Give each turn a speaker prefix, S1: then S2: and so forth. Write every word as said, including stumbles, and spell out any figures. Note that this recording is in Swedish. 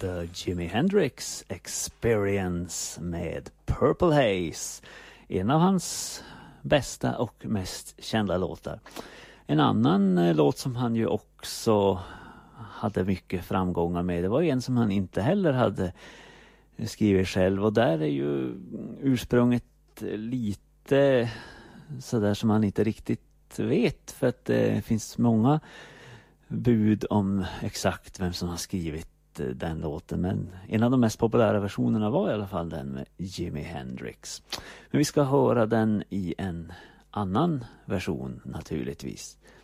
S1: The Jimi Hendrix Experience med Purple Haze. En av hans bästa och mest kända låtar. En annan eh, låt som han ju också hade mycket framgångar med, det var en som han inte heller hade skrivit själv. Och där är ju ursprunget lite sådär som man inte riktigt vet. För att det finns många bud om exakt vem som har skrivit den låten, men en av de mest populära versionerna var i alla fall den med Jimi Hendrix. Men vi ska höra den i en annan version naturligtvis.